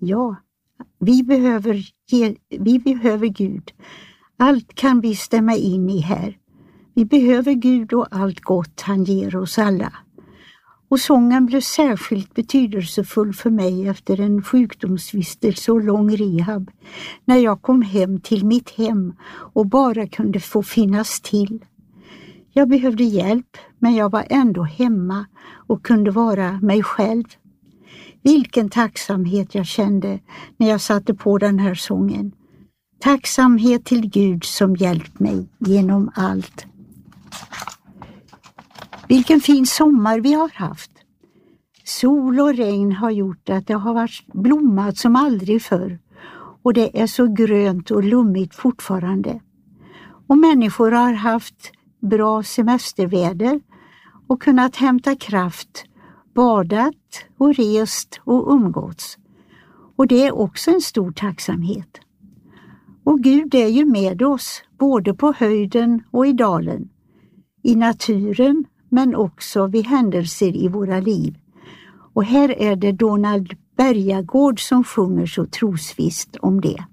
Ja, vi behöver Gud. Allt kan vi stämma in i här. Vi behöver Gud och allt gott han ger oss alla. Och sången blev särskilt betydelsefull för mig efter en sjukdomsvistelse och lång rehab, när jag kom hem till mitt hem och bara kunde få finnas till. Jag behövde hjälp, men jag var ändå hemma och kunde vara mig själv. Vilken tacksamhet jag kände när jag satte på den här sången. Tacksamhet till Gud som hjälpt mig genom allt. Vilken fin sommar vi har haft. Sol och regn har gjort att det har varit blommat som aldrig förr. Och det är så grönt och lummigt fortfarande. Och människor har haft bra semesterväder och kunnat hämta kraft, badat och rest och umgåtts. Och det är också en stor tacksamhet. Och Gud är ju med oss både på höjden och i dalen, i naturen men också vid händelser i våra liv. Och här är det Donald Bergagård som sjunger så trosvisst om det.